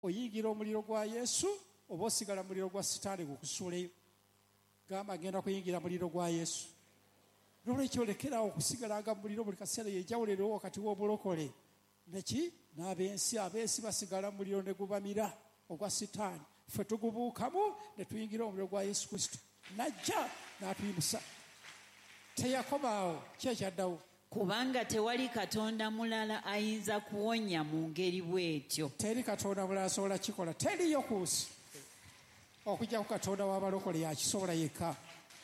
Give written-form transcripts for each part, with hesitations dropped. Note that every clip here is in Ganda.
oyingira omuliro gwa Yesu oba osigala muliro gwa Sitaani gukusuuleyo. Gamba agenda kuyingira muliro gwa Yesu. Nolwekyo lekerawo okusigalanga muliro buli kaseera yejawuliro wakati w'obulokole neki n'ab'ensi basigala muliro ne gubamira ogwa Sitaani. Ffe tugubuukamu ne tuyingira omuliro gwa Yesu Kristo. Najja n'atuyimusa. Teyakomaawo kyekyaddawo. Kubanga tewali Katonda mulala ayinza kuwonya mu ngeri bw'etyo. Teri Katonda mulala asobola kikola. Teriyo ku nsi okujja ku Katonda w'abalokole yakisobola yekka.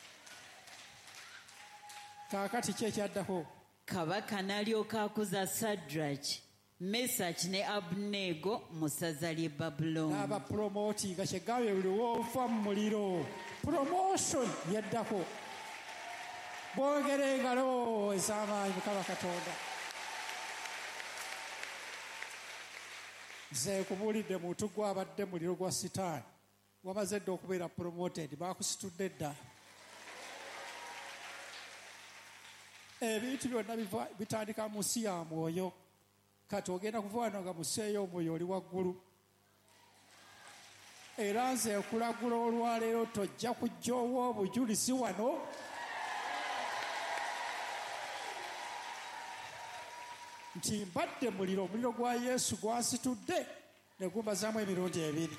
Kaakati kyekyaddako. Kabaka n'alyoka akuza Sadraki, Mesaki ne Abuneego mu ssaza ly'e Babulooni. N'abapromootinga kyegambye buli w'ova mu muliro. Promotion yaddako. Boogere engalo ez'amaanyi Mukama Katonda. Nze nkubuulidde muntu gwe abadde muliro gwa Sitaani. Wamaze dda okubeera promoted, baakusitudde dda. Ebintu byonna bitandika mu nsi ya mwoyo. Kati ogenda kuvaano nga museeyo omwoyo oli waggulu. Era nze nkulagula olwaleero tojja kujja owa obujulizi wano. Nti mbadde muliro, omuliro gwa Yesu gwansitudde ne gumbazaamu emirundi ebiri.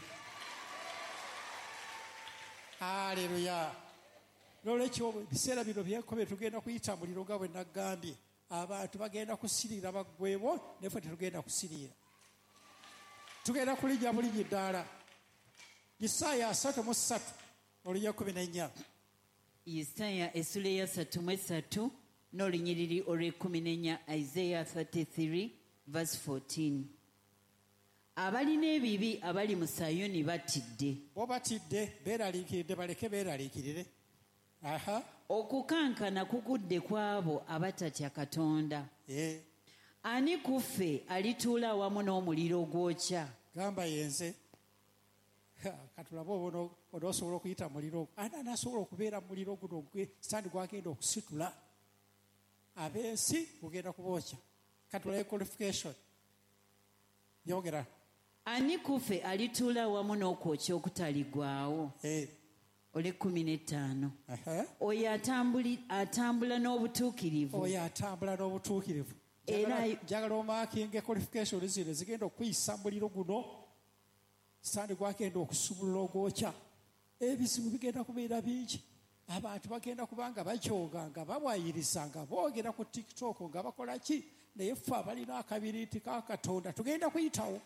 Aleluya. Nolwekyo ebiseera bino byenkobe tugenda kuyita muliro nga bwe nagambye. Abantu bagenda kusiriira baggwebo, neffe tetugenda kusiriira. Tugenda kulijja bulijji ddaala. Isaaya 33 olunya 14. Isaaya essula ya 33 n'olunyiriri olw'e14. Isaiah 33 verse 14. Abalina ebibi abali mu Sayuni batidde. Bo batidde, beeraliikiridde, baleke beeraliikirire. Okukankana kugudde kwabo abatatya Katonda. Ani ku ffe alituula awamu n'omuliro gwokya? Gamba yenze. Katulabe obono onosobola okuyita muliro. Ani anasobola okubeera muliro guno Sitaani gwagenda okusitula? Ab'ensi gugenda kubookya. Katulabe qualification. Yongera. Ani ku ffe alituula awamu n'okwokya okutaligwawo? Ole 15. Oyo atambula n'obutuukirivu. Oyo atambula n'obutuukirivu. Era njagala omaakinga qualification zino zigenda okuyisa muliro guno. Sitaani gwagenda okusumulula ogwokya. Ebizibu bigenda kubeera bingi. Abantu bagenda kubanga bajooga nga babwayiriza nga boogera ku TikTok nga bakola ki. Naye ffe abalina akabiriiti ka Katonda tugenda kuyitawo.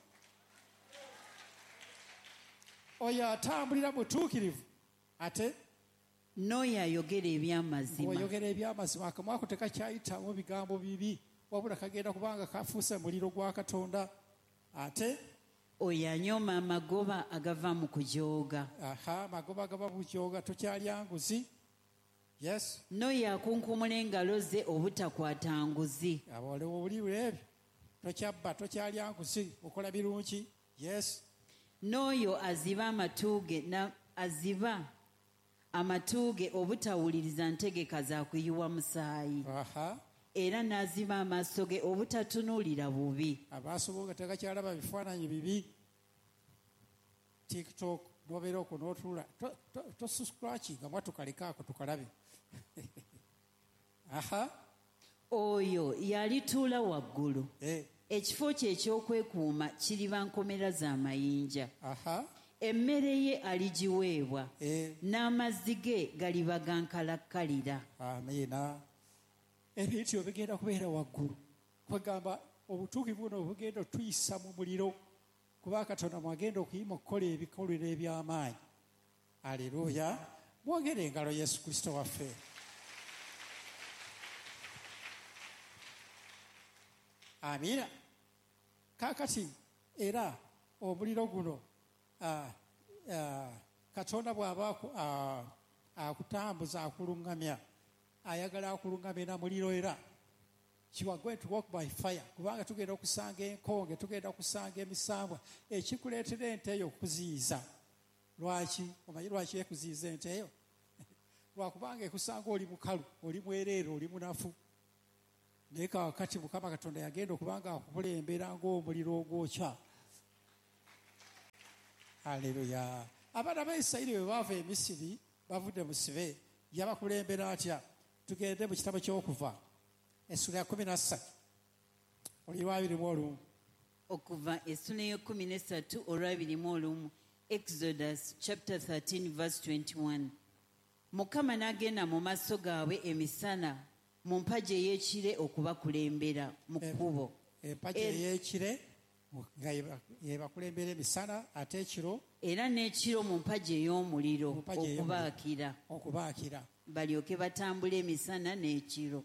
Oyo atambulira mutuukirivu. Ate n'oyo ayogera eby'amazima. Oyogera eby'amazima akamwa ko tekakyayitamu bigambo bibi. Wabula kagenda kubanga kafuuse muliro gwa Katonda. Ate oyo anyooma amagoba agava mu kujooga. Amagoba agava mu kujooga tokyalya nguzi. Yes. N'oyo akunkumula engalo ze obutakwata nguzi. Abalewo obuliwe ebyo. Tokyabba, tokyalya nguzi, okola birungi. Yes. N'oyo aziba amatuuge obutawuliriza ntegeka za kuyiwa musaayi. Era n'aziba amaaso ge obutatunuulira bubi. Amaaso go nga tegakyalaba bifaananyi bibi. TikTok nobeera okwo n'otuula tosuscratchinga mwa tukalekaako tukalabe. Oyo yalituula waggulu. Ekifo kye ekyokwekuuma kiriba nkomera z'amayinja. Emmere ye aligiweebwa. N'amazzi ge galiba gankalakkalira. Amiina. Ebintu bigenda kubeera waggulu. Kwegamba obutuukivu buno bugenda otuyisa mu muliro. Kuba Katonda mwagenda okuyima okukola ebikolwa eby'amaanyi. Aleluya. Mwogere engalo Yesu Kristo waffe. Amiina. Kaakati era omuliro guno Katonda bw'aba akutambuza akulungamya, ayagala akulungamya na muliro era. You are going to walk by fire. Kubanga tugenda okusanga enkonge, tugenda okusanga emisambwa. Ekikuleetera ente eyo okuziyiza. Lwaki? Omanyi lwaki ekuziyiza ente eyo? Lwakubanga ekusanga oli mukalu, oli mwereere, oli munafu. Naye kaakati Mukama Katonda yagenda okubanga akukulembera ng'omuliro ogwokya. Haleluya. Abaana ba Isirayiri bwe baava e Misiri bavudde mu sibe yabakulembera atya? Tugende mu kitabo ky'Okuva essula ya 13 olwa 21. Okuva essula ya 13 olwa 21. Exodus chapter 13 verse 21. Mukama n'agenda mu maaso gaabwe emisana mu mpagi ey'ekire okubakulembera mu kkubo. Empagi ey'ekire nga yebakulembera emisana ate ekiro era n'ekiro mu mpagi ey'omuliro okubaakira balyoke batambule emisana n'ekiro.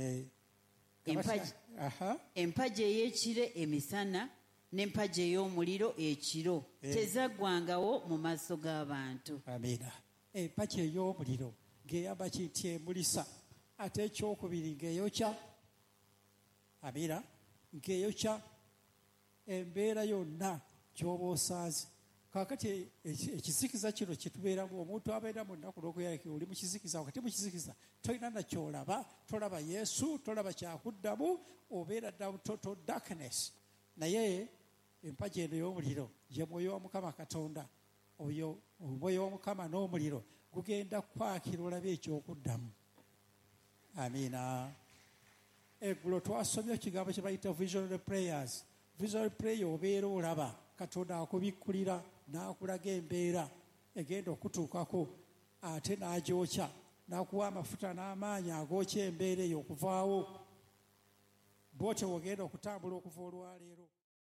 Empagi ey'ekire emisana n'empagi ey'omuliro ekiro tezaggwangawo mu maaso g'abantu. Amiina. Empagi ey'omuliro ng'eyamba kinti emulisa ate ekyokubiri ng'eyokya. Amiina. Ng'eyokya embeera yonna gy'oba osaaze. Kaakati ekizikiza kino kitubeeramu, omuntu abeera mu nnaku n'okuyalika oli mu kizikiza, wakati mu kizikiza tolina nakyolaba, tolaba Yesu, tolaba kyakuddamu, obeera down total darkness. Naye empagi eno ey'omuliro ye mwoyo wa Mukama Katonda. Oyo omwoyo w'Omukama n'omuliro gugenda kwakira olabe ekyokuddamu. Amiina. Eggulo twasomye ekigambo kye bayita visionary prayers. Visionary prayer obeera olaba Katonda akubikkulira n'akulaga embeera egenda okutuukako ate n'agyokya n'akuwa amafuta n'amaanyi agookya embeera eyo okuvaawo. Bw'otyo ogenda okutambula okuva olwaleero.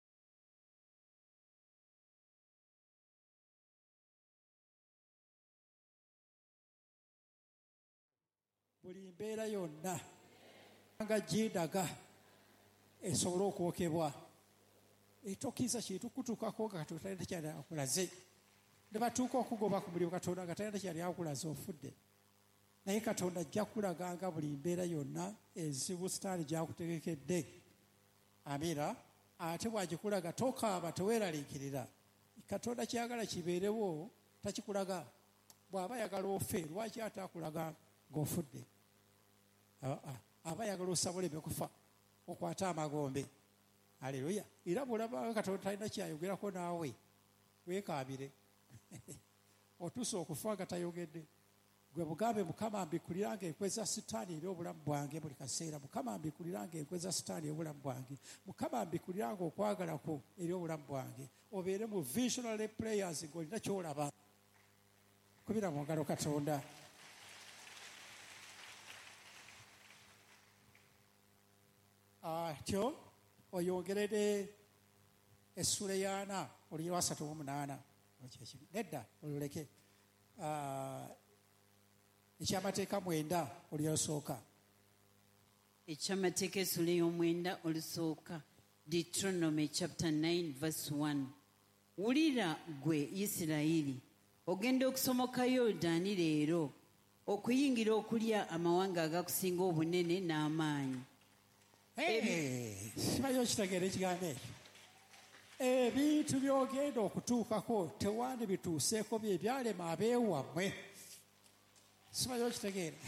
Buli mbeera yonna nga gindaga esobole okwokebwa. Etokisa kintu kutuukako nga Katonda talina kyali akulaze. Ne batuuka okugoba ku muliro Katonda nga talina kyali akulaze, ofudde. Naye Katonda ajja kulaganga buli mbeera yonna enzibu sitaani gy'akutegekedde. Amiina. Ate bw'agikulaga tokaaba, teweeraliikirira. Katonda kyagala kibeerewo takikulaga. Bw'aba ayagala ofe, lwaki ataakulaga ng'ofudde? Aba ayagala osaboleme kufa, okwate amagombe. Haleluya. Era bw'olaba Katonda talina kyayogerako naawe, weekaabire. Otuuse okufa nga tayogedde. Gwe bugambe, Mukama mbikkuliranga enkwe za sitaani eri obulamu bwange buli kaseera. Mukama mbikkuliranga enkwe za sitaani obulamu bwange. Mukama mbikkuliranga okwagala kwo eri obulamu bwange. Obeere mu visionary prayers ng'olina ky'olaba. Kubira mu ngalo Katonda. Tyo oyongerere essula ya 4 olwa 38. Nedda oluleke. Ekyamateeka 9 olwasooka. Ekyamateeka essula y'omwenda olusooka. Deuteronomy chapter 9 verse 1. Wulira gwe Isirayiri, ogenda okusomoka Yoludaani leero okuyingira okulya amawanga agakusinga obunene n'amaanyi. Simanyi okitegeera ekigambo ekyo. Ebintu by'ogenda okutuukako tewandi bituuseeko bye byalema abeewammwe. Simanyi okitegeera.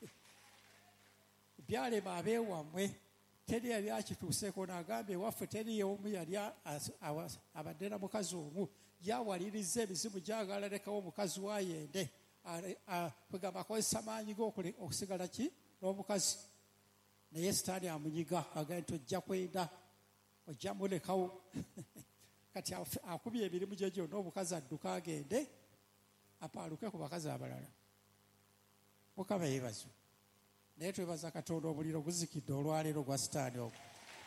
Byalema abeewammwe. Teri yali akituuseeko, n'agamba ewaffe teri omu yali abadde na mukazi omu yawaliriza emizimu gyagala lekawo omukazi wayende. Kwegamba akozesa maanyi ge okusigala ki n'omukazi. Naye sitaani amunyiga, agamba nti ojja kwenda, ojja mulekawo. Kati akubye emirimu gye gyonna, omukazi adduka agende apaaluke ku bakazi abalala. Mukama yeebazwe. Naye twebaza Katonda, omuliro guzikidde olwaleero gwa sitaani ogwo.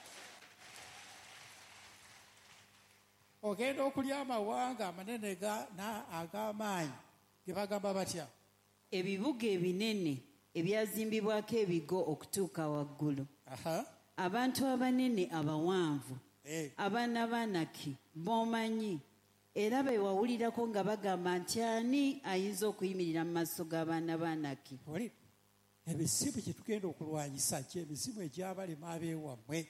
Ogenda okulya amawanga amanene ag'amaanyi ge bagamba batya? Ebibuga ebinene ebyazimbibwako ebigo okutuuka waggulu. Abantu abanene abawanvu, abaana b'Anaki b'omanyi, era be wawulirako nga bagamba nti ani ayinza okuyimirira mu maaso g'abaana b'Anaki? Ebizibu kye tugenda okulwanyisa ky'emizimu egyabalema abeewammwe.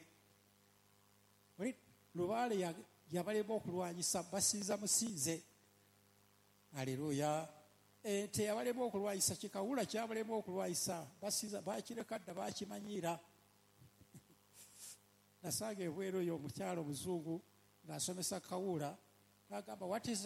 Lubaale yabalema okulwanyisa basinza musinze. Haleluya. Ente yabalema okulwanyisa, kikawula kyabalema okulwanyisa basinza, bakireka dda bakimanyiira. Nasanga ebweru oyo omukyalo omuzungu ng'asomesa kawula n'agamba, what is